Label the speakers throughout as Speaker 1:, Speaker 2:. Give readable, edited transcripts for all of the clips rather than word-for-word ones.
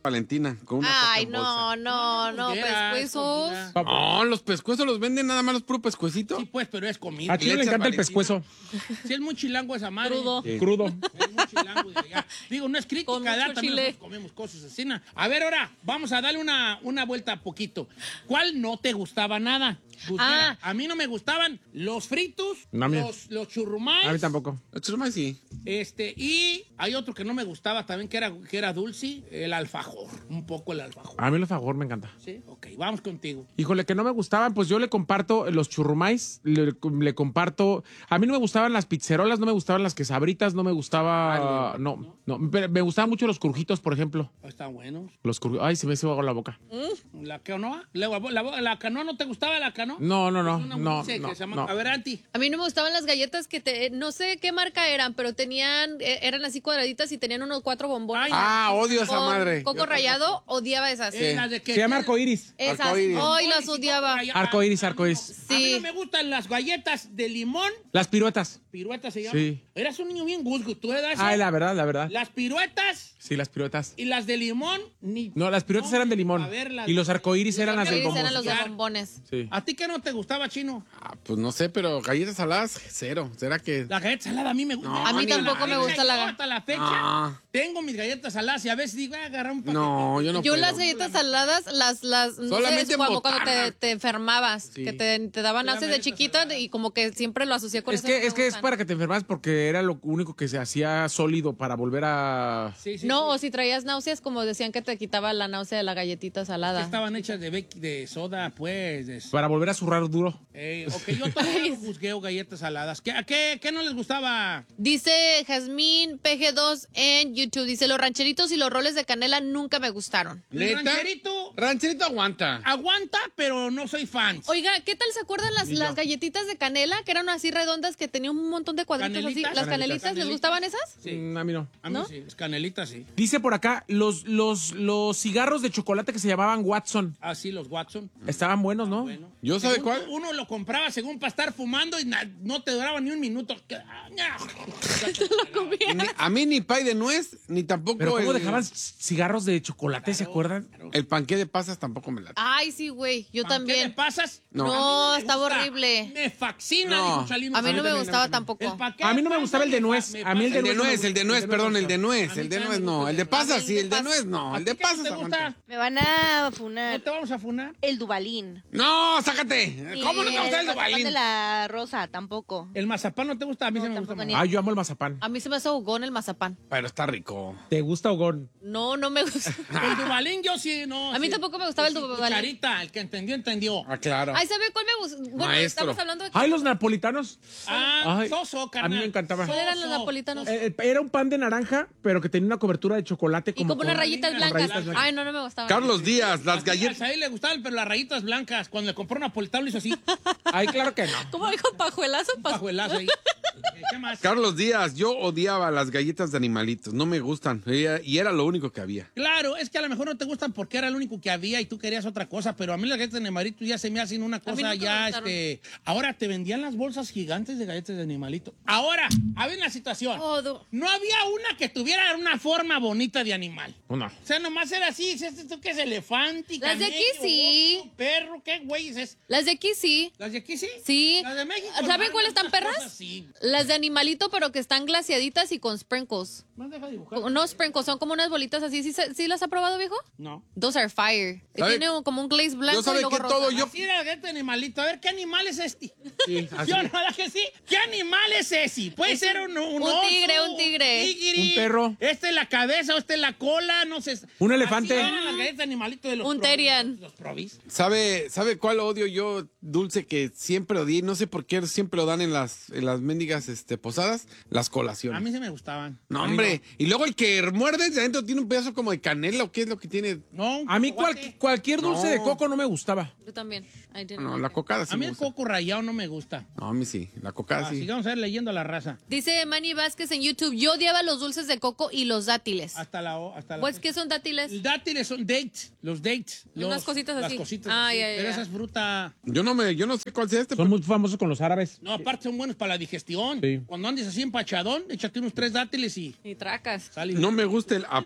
Speaker 1: Valentina, con una coca
Speaker 2: Ay,
Speaker 1: en bolsa.
Speaker 2: no, pescuezos.
Speaker 1: No, los pescuezos los venden nada más los puro pescuecito.
Speaker 3: Sí, pues, pero es comida.
Speaker 4: A Chino le encanta el pescuezo.
Speaker 3: Sí, es muy chilango esa madre.
Speaker 2: Crudo.
Speaker 1: Sí.
Speaker 4: Crudo.
Speaker 3: Es muy chilango de allá. Digo, no es crítica,
Speaker 2: Con mucho
Speaker 3: también
Speaker 2: chile.
Speaker 3: nosotros comemos cosas así. ¿No? A ver, ahora, vamos a darle una vuelta a poquito. ¿Cuál no te gustaba nada? Pues mira, a mí no me gustaban los fritos,
Speaker 4: No, a mí-
Speaker 3: los churrumais.
Speaker 4: A mí tampoco.
Speaker 1: Los churrumais sí.
Speaker 3: Y hay otro que no me gustaba también, que era dulce, el alfajor. Un poco el alfajor.
Speaker 4: A mí el favor me encanta.
Speaker 3: Sí, ok, vamos contigo.
Speaker 4: Híjole, que no me gustaban, pues yo le comparto los churrumais, le comparto. A mí no me gustaban las pizzerolas, no me gustaban las quesabritas, no me gustaba. No, pero me gustaban mucho los crujitos, por ejemplo.
Speaker 3: Están buenos.
Speaker 4: Los crujitos. Ay, se me hizo agua la boca.
Speaker 3: ¿La canoa? ¿La canoa no te gustaba la canoa?
Speaker 4: No,
Speaker 3: Es una dulce que se llama-
Speaker 4: no.
Speaker 3: A ver, Anti.
Speaker 2: A mí no me gustaban las galletas no sé qué marca eran, pero eran así cuadraditas y tenían unos 4 bombones.
Speaker 3: Ay,
Speaker 1: Odio esa
Speaker 2: Con
Speaker 1: madre.
Speaker 2: coco rallado, odiaba esas.
Speaker 3: Las de que
Speaker 4: Se llama arcoíris.
Speaker 2: Esas,
Speaker 1: Arcoíris.
Speaker 2: hoy las odiaba.
Speaker 4: Arcoíris.
Speaker 3: A mí
Speaker 2: Sí.
Speaker 3: no me gustan las galletas de limón.
Speaker 4: Las piruetas.
Speaker 3: Piruetas se llaman.
Speaker 4: Sí.
Speaker 3: Eras un niño bien gusgo. ¿Tú eras?
Speaker 4: Ay, la verdad.
Speaker 3: Las piruetas
Speaker 4: Sí, las piruetas.
Speaker 3: y las de limón.
Speaker 4: No, las piruetas eran de limón.
Speaker 3: A ver, las-
Speaker 4: Y los arcoíris eran las del
Speaker 2: Arcoíris eran
Speaker 4: bombón.
Speaker 2: los de bombones.
Speaker 4: Sí.
Speaker 3: ¿A ti qué no te gustaba, Chino?
Speaker 1: Pues no sé, pero galletas saladas, cero. ¿Será que...?
Speaker 3: La galleta salada a mí me gusta.
Speaker 1: No, A mí
Speaker 2: tampoco me gusta la-
Speaker 3: Hasta la fecha
Speaker 1: Ah.
Speaker 3: tengo mis galletas saladas y a veces digo, agarrar un paquete.
Speaker 1: No, yo no
Speaker 2: Yo
Speaker 1: puedo.
Speaker 2: las galletas saladas, no
Speaker 1: Solamente
Speaker 2: sé, cuando
Speaker 1: botanas.
Speaker 2: te enfermabas,
Speaker 1: Sí.
Speaker 2: que te daban náuseas de chiquita y como que siempre lo asocié con
Speaker 4: Es
Speaker 2: eso.
Speaker 4: que,
Speaker 2: no
Speaker 4: es que
Speaker 2: me
Speaker 4: es
Speaker 2: gustan.
Speaker 4: para que te enfermas porque era lo único que se hacía sólido para volver a...
Speaker 3: Sí, sí,
Speaker 2: No,
Speaker 3: sí.
Speaker 2: o si traías náuseas, como decían que te quitaba la náusea de la galletita salada.
Speaker 3: Estaban hechas de soda, pues.
Speaker 4: Para volver a zurrar duro.
Speaker 3: Ok, yo también juzgueo galletas saladas. ¿Qué no les gustaba?
Speaker 2: Dice Jazmín PG2 en YouTube, dice, los rancheritos y los roles de canela nunca me gustaron.
Speaker 3: El
Speaker 1: ¿Neta?
Speaker 3: rancherito
Speaker 1: aguanta.
Speaker 3: aguanta, pero no soy fan.
Speaker 2: Oiga, ¿qué tal se acuerdan las galletitas de canela que eran así redondas que tenían un montón de cuadritos así?
Speaker 3: ¿Canelitas?
Speaker 2: ¿Las canelitas,
Speaker 3: Canelitas.
Speaker 2: les gustaban esas?
Speaker 3: Sí.
Speaker 4: A mí no.
Speaker 3: A mí
Speaker 2: ¿no?
Speaker 3: sí, es canelita, sí.
Speaker 4: Dice por acá, los cigarros de chocolate que se llamaban Watson.
Speaker 3: Ah, sí, los Watson.
Speaker 4: Estaban buenos, ¿no?
Speaker 3: Bueno.
Speaker 1: ¿Yo sabe
Speaker 3: Según
Speaker 1: cuál?
Speaker 3: Uno lo compraba según para estar fumando y no te duraba ni un minuto.
Speaker 1: A mí ni pay de nuez, ni tampoco
Speaker 4: Pero ¿cómo
Speaker 1: el,
Speaker 4: dejaban cigarros de chocolate, se acuerdan?
Speaker 1: el panqué de pasas tampoco me late.
Speaker 2: Ay, sí, güey, yo
Speaker 3: ¿Qué le
Speaker 2: también.
Speaker 3: pasas?
Speaker 1: No.
Speaker 2: No,
Speaker 3: A mí me
Speaker 2: estaba
Speaker 3: gusta.
Speaker 2: horrible.
Speaker 3: Me fascina,
Speaker 1: No.
Speaker 3: dijo Chalino.
Speaker 2: A mí no me
Speaker 4: también,
Speaker 2: gustaba
Speaker 4: a mí
Speaker 2: tampoco.
Speaker 3: El paquete
Speaker 4: A mí no me
Speaker 3: de
Speaker 4: gustaba el de
Speaker 3: pasas
Speaker 4: nuez.
Speaker 3: me
Speaker 4: A mí el
Speaker 3: pasa-
Speaker 1: El de nuez, el de nuez, perdón, el de nuez,
Speaker 3: A mí
Speaker 1: el de
Speaker 3: también
Speaker 1: nuez
Speaker 3: me
Speaker 1: no,
Speaker 3: gusta
Speaker 1: el de
Speaker 3: el de
Speaker 1: pasas
Speaker 2: nuez.
Speaker 1: sí, el de
Speaker 2: ¿A ti
Speaker 1: nuez no,
Speaker 3: ¿A
Speaker 1: el
Speaker 3: ti
Speaker 1: de
Speaker 3: qué no
Speaker 1: pasas
Speaker 3: te gusta?
Speaker 1: aguanta.
Speaker 5: Me van a
Speaker 3: ¿No
Speaker 5: funar
Speaker 3: te vamos a funar?
Speaker 5: el Dubalín.
Speaker 1: No, sácate. ¿Cómo no te gusta el
Speaker 5: mazapán
Speaker 1: Dubalín?
Speaker 5: de la rosa, tampoco.
Speaker 3: ¿El mazapán no te gusta? A mí
Speaker 5: No,
Speaker 3: sí me gusta
Speaker 5: tampoco
Speaker 3: más.
Speaker 5: ni-
Speaker 4: Ay, yo amo el mazapán.
Speaker 2: A mí se me hace ahogón el mazapán.
Speaker 1: Pero está rico.
Speaker 4: ¿Te gusta Ogón?
Speaker 2: No, no me gusta.
Speaker 3: El Dubalín yo sí, no.
Speaker 2: A mí
Speaker 3: sí.
Speaker 2: tampoco me gustaba el
Speaker 3: Sí,
Speaker 2: Dubalín.
Speaker 3: Cucharita, el que entendió, entendió.
Speaker 1: Ah, claro.
Speaker 2: Ay, ¿sabe cuál me gusta? Bueno,
Speaker 1: Maestro.
Speaker 2: estamos hablando de...
Speaker 4: Ay, los napolitanos.
Speaker 3: Ah,
Speaker 4: Ay,
Speaker 3: soso, carnal.
Speaker 4: a mí me encantaba.
Speaker 2: ¿Cuáles eran los
Speaker 3: Soso.
Speaker 2: napolitanos?
Speaker 4: Era un pan de naranja, pero que tenía una cobertura de chocolate
Speaker 2: Y
Speaker 4: como
Speaker 2: como unas
Speaker 4: con-
Speaker 2: rayitas
Speaker 3: con
Speaker 2: blancas.
Speaker 4: rayitas blancas.
Speaker 2: Ay, no, no me gustaban.
Speaker 1: Carlos Díaz, las
Speaker 3: A
Speaker 1: galletas.
Speaker 3: ahí le gustaban, pero las rayitas blancas. Cuando le compró napolitano le hizo así,
Speaker 4: Ay, claro que no.
Speaker 2: ¿Cómo dijo pajuelazo?
Speaker 3: pajuelazo ahí. ¿Qué más?
Speaker 1: Carlos Díaz, yo odiaba las galletas de animalitos, no me gustan. Y era lo único que había.
Speaker 3: Claro, es que a lo mejor no te gustan porque era lo único que había y tú querías otra cosa, pero a mí las galletas de animalito ya se me hacen una
Speaker 2: mí
Speaker 3: cosa
Speaker 2: nunca me
Speaker 3: ya,
Speaker 2: gustaron.
Speaker 3: Ahora te vendían las bolsas gigantes de galletas de animalito. Ahora, había una situación.
Speaker 2: Todo.
Speaker 3: No había una que tuviera una forma bonita de animal.
Speaker 4: No.
Speaker 3: O sea, nomás era así, ¿esto qué es elefante?
Speaker 2: Las de aquí
Speaker 3: camello,
Speaker 2: sí.
Speaker 3: oso, perro, ¿qué güey es?
Speaker 2: Las de aquí sí.
Speaker 3: ¿Las de aquí sí?
Speaker 2: Sí.
Speaker 3: Las de México.
Speaker 2: ¿Saben
Speaker 3: hermano,
Speaker 2: cuáles están
Speaker 3: estas
Speaker 2: perras?
Speaker 3: cosas sí.
Speaker 2: Las de animalito, pero que están glaciaditas y con sprinkles.
Speaker 3: Más deja dibujar.
Speaker 2: No sprinkles, son como unas bolitas así. ¿Sí las ha probado, viejo?
Speaker 3: No.
Speaker 2: Those are fire.
Speaker 1: ¿Sabe?
Speaker 2: Tiene como un glaze blanco
Speaker 1: Yo sabe
Speaker 2: y luego
Speaker 1: que
Speaker 2: rosa.
Speaker 1: todo yo...
Speaker 3: Así era la galleta de animalito. A ver, ¿qué animal es este?
Speaker 4: Sí, así.
Speaker 3: Yo no, ¿verdad que sí? ¿Qué animal es ese? Puede ser un oso,
Speaker 2: tigre, un tigre.
Speaker 3: tigre,
Speaker 4: Un perro.
Speaker 3: Este es la cabeza, este es la cola, no sé.
Speaker 4: Un elefante.
Speaker 3: Así eran las galletas de animalito de los
Speaker 2: Un
Speaker 3: Provis,
Speaker 2: Terian.
Speaker 3: Los Provis.
Speaker 1: ¿Sabe cuál odio yo, dulce, que siempre odié? No sé por qué siempre lo dan en las mendigas posadas, las
Speaker 3: A
Speaker 1: colaciones.
Speaker 3: mí se me gustaban.
Speaker 1: No, hombre. Y luego el que muerdes de adentro tiene un pedazo como de canela, ¿o qué es lo que tiene?
Speaker 3: No,
Speaker 4: A mí
Speaker 3: cacahuate.
Speaker 4: cualquier dulce
Speaker 1: No.
Speaker 4: de coco no me gustaba.
Speaker 2: Yo también. I didn't
Speaker 1: No,
Speaker 2: like
Speaker 1: la
Speaker 2: it.
Speaker 1: cocada sí
Speaker 3: A mí
Speaker 1: me
Speaker 3: el
Speaker 1: gusta.
Speaker 3: coco rallado no me gusta.
Speaker 1: No, a mí sí, la cocada sí.
Speaker 3: vamos a ir leyendo a la raza.
Speaker 2: Dice Manny Vázquez en YouTube, yo odiaba los dulces de coco y los dátiles.
Speaker 3: Hasta la
Speaker 2: Pues, ¿qué son dátiles?
Speaker 3: Los dátiles son dates, los dates.
Speaker 2: Unas cositas
Speaker 3: las
Speaker 2: así.
Speaker 3: cositas
Speaker 2: Ah,
Speaker 3: así.
Speaker 2: ya, ya,
Speaker 3: Pero
Speaker 2: ya.
Speaker 3: esa es fruta.
Speaker 1: Yo no sé cuál sea este.
Speaker 4: Son muy famosos con los árabes.
Speaker 3: No, aparte son buenos para la digestión.
Speaker 4: Sí.
Speaker 3: Cuando andes así empachadón, échate unos 3 dátiles y
Speaker 2: Y tracas.
Speaker 3: sale.
Speaker 1: No me gusta el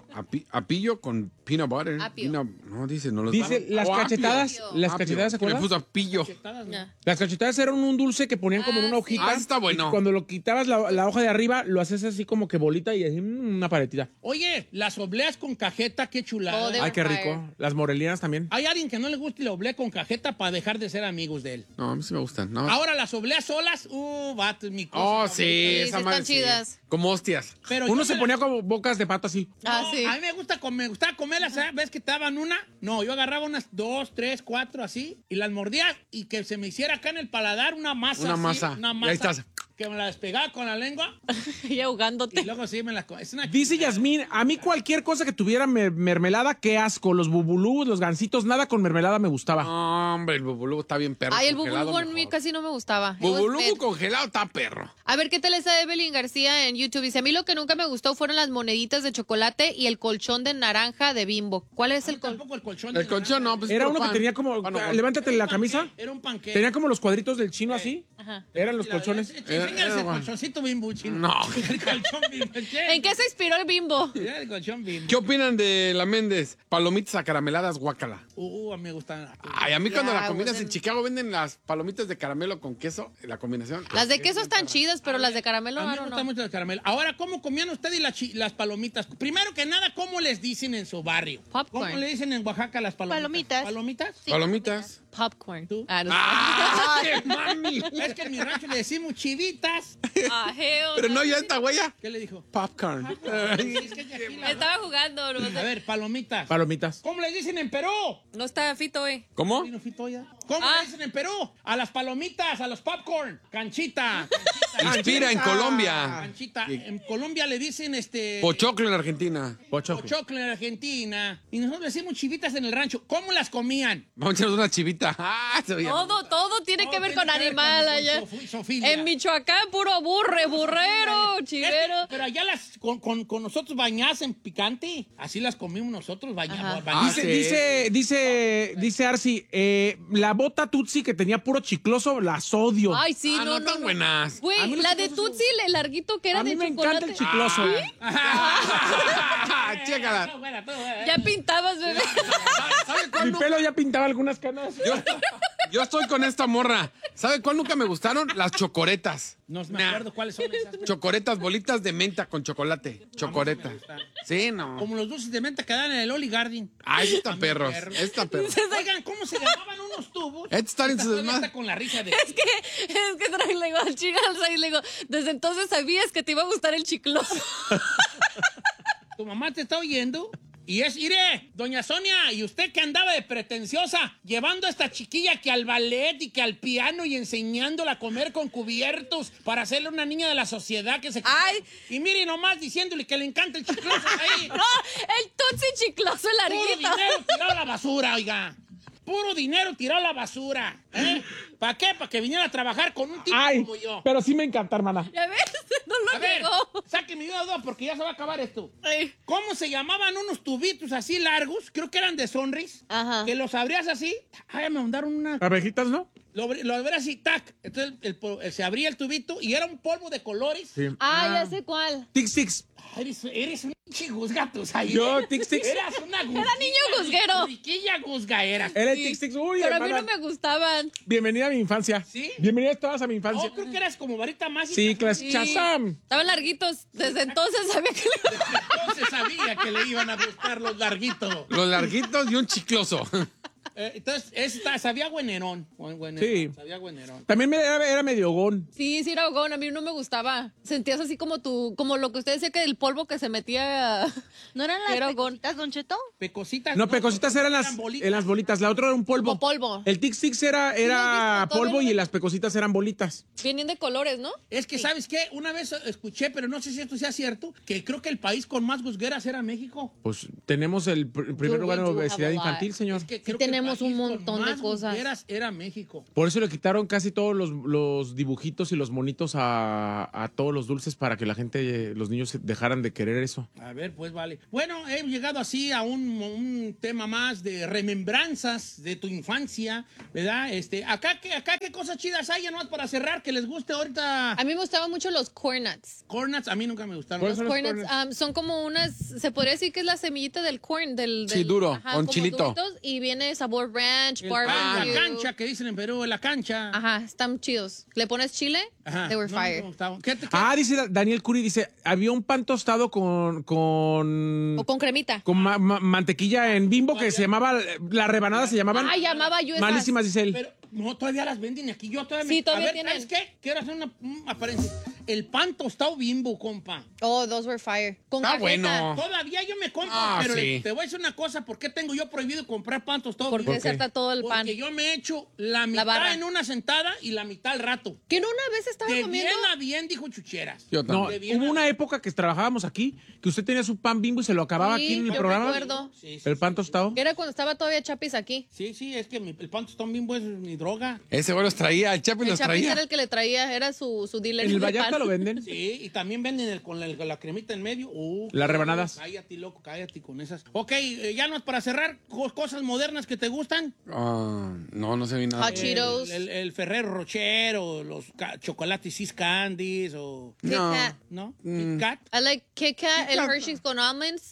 Speaker 1: apillo con peanut butter.
Speaker 2: Apio.
Speaker 1: No, dice, no los
Speaker 4: Dice, las
Speaker 1: Oh, apio.
Speaker 4: cachetadas, las
Speaker 1: Apio,
Speaker 4: cachetadas, ¿se
Speaker 1: que le
Speaker 4: acuerdan?
Speaker 1: puso apillo.
Speaker 2: Ya.
Speaker 4: Las cachetadas eran un dulce que ponían como en una
Speaker 2: Ah,
Speaker 4: hojita.
Speaker 2: sí.
Speaker 1: Ah, está bueno.
Speaker 4: Y cuando lo quitabas la hoja de arriba, lo haces así como que bolita y así, una paletita.
Speaker 3: Oye, las obleas con cajeta, qué chulada.
Speaker 2: Oh, de-
Speaker 4: Ay, qué
Speaker 2: fire.
Speaker 4: rico. Las morelianas también.
Speaker 3: Hay alguien que no le gusta la oblea con cajeta para dejar de ser amigos de él.
Speaker 1: No, a mí sí me gustan. No.
Speaker 3: Ahora las obleas solas, vato, es mi cosa.
Speaker 1: Oh,
Speaker 3: favorita.
Speaker 1: sí,
Speaker 2: Sí,
Speaker 1: esa
Speaker 2: sí
Speaker 1: madre
Speaker 2: están
Speaker 1: sí.
Speaker 2: chidas.
Speaker 1: Como hostias.
Speaker 3: Pero
Speaker 4: Uno
Speaker 3: yo
Speaker 4: se
Speaker 3: me
Speaker 4: ponía como bocas de pato así.
Speaker 2: Ah,
Speaker 3: No,
Speaker 2: sí.
Speaker 3: A mí me gustaba comerlas, ¿sabes? ¿Ves que te daban una? No, yo agarraba unas 2, 3, 4 así y las mordía y que se me hiciera acá en el paladar una masa.
Speaker 1: Una
Speaker 3: así,
Speaker 1: masa.
Speaker 3: Una
Speaker 1: Y
Speaker 3: masa.
Speaker 1: ahí estás.
Speaker 3: Que me la despegaba con la lengua
Speaker 2: Y ahogándote.
Speaker 3: y luego sí me la es una
Speaker 4: Dice
Speaker 3: chulada.
Speaker 4: Yasmín, a mí cualquier cosa que tuviera mermelada, qué asco. Los bubulú, los gansitos, nada con mermelada me gustaba.
Speaker 1: No, hombre, el bubulubu está bien perro.
Speaker 2: Ay, el
Speaker 1: congelado
Speaker 2: bubulubu a mí
Speaker 1: mejor.
Speaker 2: casi no me gustaba.
Speaker 1: Bubulubu congelado está perro.
Speaker 2: A ver, ¿qué tal está Evelyn García en YouTube? Dice, a mí lo que nunca me gustó fueron las moneditas de chocolate y el colchón de naranja de Bimbo. ¿Cuál es el colchón?
Speaker 3: Tampoco el colchón.
Speaker 1: El
Speaker 3: de
Speaker 1: colchón
Speaker 3: naranja.
Speaker 1: no, pues
Speaker 4: Era
Speaker 1: puro
Speaker 4: uno que
Speaker 1: pan.
Speaker 4: tenía como,
Speaker 1: Pan o
Speaker 4: levántate la camisa,
Speaker 3: Era un panqueque.
Speaker 4: tenía como los cuadritos del chino así.
Speaker 2: Ajá.
Speaker 4: Eran los colchones.
Speaker 3: Enséñales el
Speaker 1: bueno.
Speaker 3: colchoncito Bimbo, chino.
Speaker 1: No.
Speaker 3: El colchón Bimbo.
Speaker 2: ¿En qué se inspiró el Bimbo?
Speaker 3: Era el colchón Bimbo.
Speaker 1: ¿Qué opinan de la Méndez? Palomitas acarameladas, guácala.
Speaker 3: Me gustan.
Speaker 1: Ay, a mí cuando
Speaker 2: Ya,
Speaker 1: la combinas
Speaker 2: pues,
Speaker 1: en Chicago venden las palomitas de caramelo con queso, la combinación.
Speaker 2: Las de queso están chidas, pero las de caramelo,
Speaker 3: A mí me
Speaker 2: no,
Speaker 3: gusta mucho el caramelo. Ahora, ¿cómo comían ustedes las palomitas? Primero que nada, ¿cómo les dicen en su barrio?
Speaker 2: Popcorn.
Speaker 3: ¿Cómo le dicen en Oaxaca las palomitas?
Speaker 5: Palomitas.
Speaker 3: ¿Palomitas?
Speaker 1: Palomitas.
Speaker 2: Popcorn.
Speaker 3: ¿Tú?
Speaker 2: Ah, no sé.
Speaker 1: ¡Ah, qué mami!
Speaker 3: Es que en mi rancho le decimos chivitas.
Speaker 2: Ah, hell
Speaker 1: Pero no, ya esta huella.
Speaker 3: ¿Qué le dijo?
Speaker 1: Popcorn.
Speaker 3: Sí, es que es de aquí la-
Speaker 2: Estaba jugando. No,
Speaker 3: A ver, palomitas.
Speaker 4: Palomitas.
Speaker 3: ¿Cómo le dicen en Perú?
Speaker 2: no está fito,
Speaker 1: ¿Cómo?
Speaker 3: Vino Fito ya. ¿Cómo
Speaker 2: Ah.
Speaker 3: le dicen en Perú? A las palomitas, a los popcorn. Canchita.
Speaker 1: Inspira en Colombia.
Speaker 3: Canchita. En Colombia le dicen
Speaker 1: Pochoclo en Argentina.
Speaker 3: pochoclo en Argentina. Y nosotros le decimos chivitas en el rancho. ¿Cómo las comían?
Speaker 1: Vamos a echarnos una chivita. Ah, se veía.
Speaker 2: Todo tiene
Speaker 3: Todo
Speaker 2: que ver
Speaker 3: tiene
Speaker 2: con
Speaker 3: que ver
Speaker 2: animal
Speaker 3: con
Speaker 2: allá.
Speaker 3: sofilia.
Speaker 2: En Michoacán, puro burrero, chivero.
Speaker 3: Pero allá con nosotros bañadas en picante. Así las comimos nosotros,
Speaker 2: Ajá.
Speaker 3: bañadas.
Speaker 4: Dice Arci, la bota Tutsi que tenía puro chicloso, las odio.
Speaker 2: Ay, sí,
Speaker 1: Ah, no, tan buenas.
Speaker 4: A
Speaker 2: Güey,
Speaker 4: mí los
Speaker 2: la de
Speaker 4: chiclosos
Speaker 2: Tutsi, el larguito que era
Speaker 4: A mí
Speaker 2: de
Speaker 4: me
Speaker 2: chocolate.
Speaker 4: encanta el chicloso.
Speaker 1: Chécala.
Speaker 2: Ya pintabas, bebé.
Speaker 1: ¿Sabe cuál
Speaker 4: Mi
Speaker 1: no?
Speaker 4: pelo ya pintaba algunas canas.
Speaker 1: Yo estoy con esta morra. ¿Sabe cuál nunca me gustaron? Las chocoretas.
Speaker 3: No me acuerdo cuáles son esas. güey.
Speaker 1: Chocoretas, bolitas de menta con chocolate. Chocoretas. Sí, no.
Speaker 3: Como los dulces de menta que dan en el Oli Garden.
Speaker 1: Ay, está perros. Está perros.
Speaker 3: Oigan, ¿cómo se llamaban unos tubos?
Speaker 1: Este está en su
Speaker 3: Todavía
Speaker 1: desmadre.
Speaker 3: está con la risa de...
Speaker 2: Es que le digo al chico le digo, desde entonces sabías que te iba a gustar el chicloso.
Speaker 3: Tu mamá te está oyendo. Y iré, doña Sonia, y usted que andaba de pretenciosa, llevando a esta chiquilla que al ballet y que al piano y enseñándola a comer con cubiertos para hacerle una niña de la sociedad que se...
Speaker 2: Ay.
Speaker 3: Y mire nomás diciéndole que le encanta el chicloso ahí.
Speaker 2: No, el Tutsi chicloso
Speaker 3: Puro
Speaker 2: larguito.
Speaker 3: dinero tirado a la basura, oiga. Puro dinero tirado a la basura. ¿Eh? ¿Para qué? Para que viniera a trabajar con un tipo
Speaker 4: Ay,
Speaker 3: como yo.
Speaker 4: pero sí me encanta, hermana.
Speaker 2: ¿Ya ves? No lo
Speaker 3: A ver,
Speaker 2: llegó.
Speaker 3: sáquenme una duda porque ya se va a acabar esto.
Speaker 2: Ay.
Speaker 3: ¿Cómo se llamaban unos tubitos así largos? Creo que eran de Sonris.
Speaker 2: Ajá.
Speaker 3: Que los abrías así. Ay, me mandaron una...
Speaker 4: Abejitas, ¿no?
Speaker 3: Lo abrías así, tac. Entonces se abría el tubito y era un polvo de colores.
Speaker 4: Sí.
Speaker 2: Ah, ya sé cuál.
Speaker 4: Tic Tics.
Speaker 3: Eres un chigusgatos ahí.
Speaker 4: Yo, Tic Tics.
Speaker 3: Eras una gusguilla.
Speaker 2: Era niño gusguero.
Speaker 3: Riquilla gusga eras.
Speaker 4: Era el
Speaker 2: Sí.
Speaker 4: Tic Tics. Uy,
Speaker 2: Pero a mí
Speaker 4: hermana.
Speaker 2: no me gustaban.
Speaker 4: Bienvenida a mi infancia.
Speaker 3: ¿Sí?
Speaker 4: Bienvenidas todas a mi infancia.
Speaker 3: Oh, creo que eras como varita mágica.
Speaker 4: Sí, clase.
Speaker 2: Sí.
Speaker 4: Chazam.
Speaker 2: Estaban larguitos. Desde entonces sabía que le...
Speaker 3: Entonces sabía que le iban a gustar los larguitos.
Speaker 1: Los larguitos y un chicloso.
Speaker 3: Entonces, sabía güenerón.
Speaker 4: Sí.
Speaker 3: Sabía güenerón.
Speaker 4: También era medio gon.
Speaker 2: Sí, era hogón. A mí no me gustaba. Sentías así como como lo que usted decía que el polvo que se metía.
Speaker 5: ¿No eran
Speaker 2: Era
Speaker 5: las
Speaker 2: hogón.
Speaker 5: pecositas, Don Cheto?
Speaker 3: Pecositas.
Speaker 4: No, pecositas eran las bolitas. La otra era un polvo.
Speaker 2: Como polvo.
Speaker 4: El Tic Tics era
Speaker 2: lo he visto,
Speaker 4: polvo
Speaker 2: todavía
Speaker 4: y
Speaker 2: lo-
Speaker 4: las pecositas eran bolitas.
Speaker 2: Vienen de colores, ¿no?
Speaker 3: Es que, ¿sabes qué? Una vez escuché, pero no sé si esto sea cierto, que creo que el país con más gusgueras era México.
Speaker 4: Pues tenemos el primer lugar en
Speaker 2: we do
Speaker 4: obesidad
Speaker 2: have a lot.
Speaker 4: infantil, señor.
Speaker 3: Es que
Speaker 2: Sí
Speaker 3: creo que el
Speaker 2: tenemos teníamos un
Speaker 3: país con
Speaker 2: montón de
Speaker 3: más
Speaker 2: cosas.
Speaker 3: mujeres era México.
Speaker 4: Por eso le quitaron casi todos los dibujitos y los monitos a todos los dulces para que la gente, los niños dejaran de querer eso.
Speaker 3: A ver, pues vale. Bueno, he llegado así a un tema más de remembranzas de tu infancia, ¿verdad? Acá qué cosas chidas hay, ya nomás para cerrar, que les guste ahorita.
Speaker 2: A mí me gustaban mucho los corn nuts.
Speaker 3: Corn nuts, a mí nunca me gustaron.
Speaker 4: ¿Cuáles
Speaker 2: Los
Speaker 4: son los
Speaker 2: corn
Speaker 4: corn
Speaker 2: nuts son como unas, se podría decir que es la semillita del corn,
Speaker 1: Sí, duro, con
Speaker 2: como
Speaker 1: chilito.
Speaker 2: duritos, y viene sabor ranch,
Speaker 3: La
Speaker 2: barbecue.
Speaker 3: cancha, que dicen en Perú, la cancha.
Speaker 2: Ajá, están chidos. ¿Le pones chile?
Speaker 3: Ajá.
Speaker 2: They were
Speaker 3: No,
Speaker 2: fire.
Speaker 3: me gustaban. ¿Qué?
Speaker 4: Dice Daniel Curi, dice, había un pan tostado con
Speaker 2: O con cremita.
Speaker 4: mantequilla en Bimbo que se llamaba, la rebanada se llamaban.
Speaker 2: Ah, llamaba yo esas.
Speaker 4: Malísimas, dice él.
Speaker 3: Pero no, todavía las venden aquí. Yo todavía
Speaker 2: Sí, todavía
Speaker 3: A ver,
Speaker 2: tienen.
Speaker 3: ¿sabes qué? Quiero hacer una apariencia. El pan tostado Bimbo, compa.
Speaker 2: Oh, those were fire. Con
Speaker 1: Está
Speaker 2: cajeta.
Speaker 1: bueno.
Speaker 3: Todavía yo me compro,
Speaker 1: Ah,
Speaker 3: pero
Speaker 1: sí.
Speaker 3: te voy a decir una cosa. ¿Por qué tengo yo prohibido comprar pan tostado
Speaker 2: Porque
Speaker 3: Bimbo?
Speaker 2: deserta todo el pan.
Speaker 3: Porque yo me echo la mitad
Speaker 2: barra.
Speaker 3: en una sentada y la mitad al rato.
Speaker 2: Que no una vez estaba
Speaker 3: De
Speaker 2: comiendo.
Speaker 3: bien a bien, dijo Chucheras.
Speaker 1: Yo
Speaker 4: No,
Speaker 1: también.
Speaker 3: De bien
Speaker 4: hubo
Speaker 3: a
Speaker 4: una
Speaker 3: bien.
Speaker 4: época que trabajábamos aquí, que usted tenía su pan Bimbo y se lo acababa
Speaker 2: Sí,
Speaker 4: aquí en el
Speaker 2: yo
Speaker 4: programa.
Speaker 2: recuerdo.
Speaker 3: Sí,
Speaker 4: El pan tostado.
Speaker 2: Que era cuando estaba todavía Chapis aquí.
Speaker 3: Sí, es que el pan tostado Bimbo es mi droga.
Speaker 1: Ese güey los traía, el Chapi
Speaker 2: El
Speaker 1: los
Speaker 2: Chapis
Speaker 1: traía.
Speaker 2: era el que le traía, era su dealer.
Speaker 4: En el
Speaker 2: de
Speaker 4: Vallarta
Speaker 2: pan.
Speaker 4: lo venden.
Speaker 3: Sí, y también venden con la cremita en medio.
Speaker 4: Las rebanadas.
Speaker 3: Cállate, loco, cállate con esas. Ok, ya no es para cerrar. Cosas modernas que te gustan.
Speaker 1: No sé bien nada.
Speaker 2: Hot Cheetos.
Speaker 3: El Ferrero Rocher o los chocolates Sis Candies o...
Speaker 2: Kit
Speaker 1: No.
Speaker 2: Kat.
Speaker 3: ¿No? Kit Kat.
Speaker 2: I like Kit Kat, el Hershey's con almonds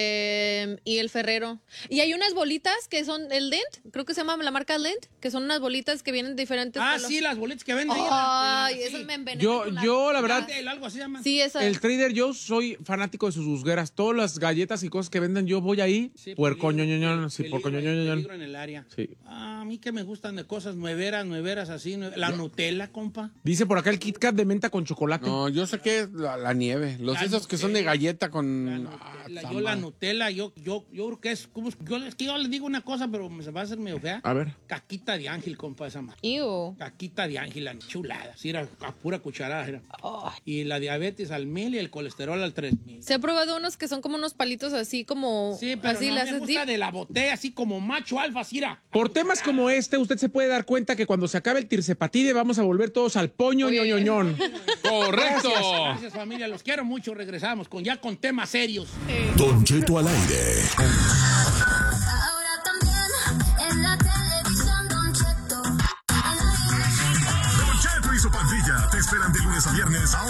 Speaker 2: y el Ferrero. Y hay unas bolitas que son el Lindt, creo que se llama la marca Lindt, que son unas bolitas que vienen de diferentes colores.
Speaker 3: Sí, las boletas que venden ahí.
Speaker 2: Ay,
Speaker 3: sí.
Speaker 2: esas me envenenan.
Speaker 4: Yo, la verdad,
Speaker 3: Algo así se llama.
Speaker 2: Sí, esas.
Speaker 4: el Trader Joe's soy fanático de sus busgueras. Todas las galletas y cosas que venden, yo voy ahí.
Speaker 3: Sí,
Speaker 4: Puercoñoñoñón. Sí,
Speaker 3: peligro
Speaker 4: puercoñoñoñón.
Speaker 3: en el área.
Speaker 4: Sí.
Speaker 3: A mí que me gustan de cosas nueveras así. La Nutella, compa.
Speaker 4: Dice por acá el Kit Kat de menta con chocolate.
Speaker 1: No, yo sé que es la nieve. Los
Speaker 3: La
Speaker 1: esos que son de
Speaker 3: Nutella.
Speaker 1: galleta
Speaker 3: La
Speaker 1: con.
Speaker 3: Nutella,
Speaker 1: está
Speaker 3: yo la
Speaker 1: mal.
Speaker 3: Nutella, yo creo que es como, es que yo les digo una cosa, pero se va a hacer medio fea.
Speaker 4: A ver.
Speaker 3: Caquita de ángel, compa, esa madre.
Speaker 2: Ew.
Speaker 3: Caquita de ángel, la chulada. Sí, era a pura cucharada. Era. Y la diabetes al 1000 y el colesterol al 3000.
Speaker 2: Se ha probado unos que son como unos palitos así como...
Speaker 3: Sí, pero
Speaker 2: así
Speaker 3: no
Speaker 2: le
Speaker 3: me
Speaker 2: haces
Speaker 3: gusta
Speaker 2: dip.
Speaker 3: de la botella, así como macho alfa, Cira.
Speaker 4: Por temas como este, usted se puede dar cuenta que cuando se acabe el tircepatide vamos a volver todos al poño ñoñoñón.
Speaker 1: ¡Correcto!
Speaker 3: Gracias, familia. Los quiero mucho. Regresamos con temas serios.
Speaker 6: Don Cheto al aire.
Speaker 7: Ahora también en la televisión, Don Cheto.
Speaker 6: Don Cheto y su pandilla te esperan de lunes a viernes a